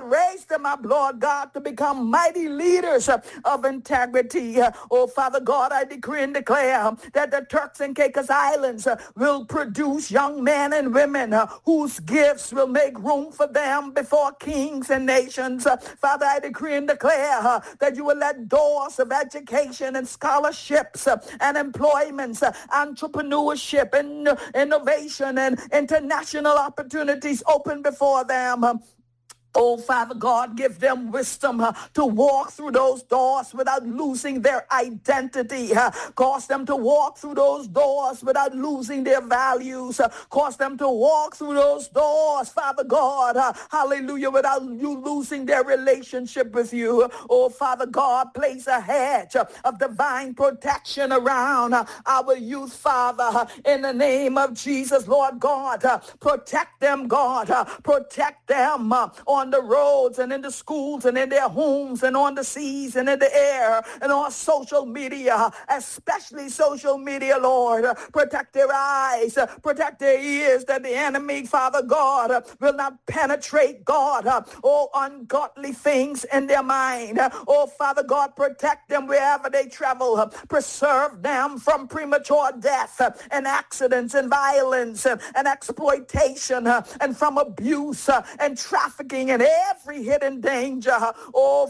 raise them up, Lord God, to become mighty leaders of integrity. Oh, Father God, I decree and declare that the Turks and Caicos Islands will produce young men and women whose gifts will make room for them before kings and nations. Father, I decree and declare that you will let doors of education and scholarships and employments, entrepreneurship and innovation and international opportunities open before them. Oh, Father God, give them wisdom to walk through those doors without losing their identity. Cause them to walk through those doors without losing their values. Cause them to walk through those doors, Father God, hallelujah, without you losing their relationship with you. Oh, Father God, place a hedge of divine protection around our youth, Father, in the name of Jesus, Lord God. Protect them, God. Protect them on the roads and in the schools and in their homes and on the seas and in the air and on social media, especially social media, Lord. Protect their eyes, protect their ears, that the enemy, Father God, will not penetrate, God, all ungodly things in their mind. Oh, Father God, protect them wherever they travel. Preserve them from premature death and accidents and violence and exploitation and from abuse and trafficking and every hidden danger. Oh,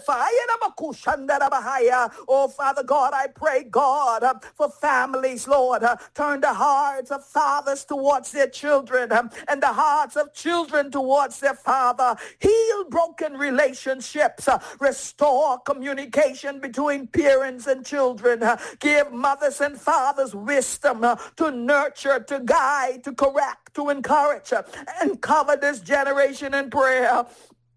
Father God, I pray, God, for families, Lord. Turn the hearts of fathers towards their children and the hearts of children towards their father. Heal broken relationships. Restore communication between parents and children. Give mothers and fathers wisdom to nurture, to guide, to correct, to encourage, and cover this generation in prayer.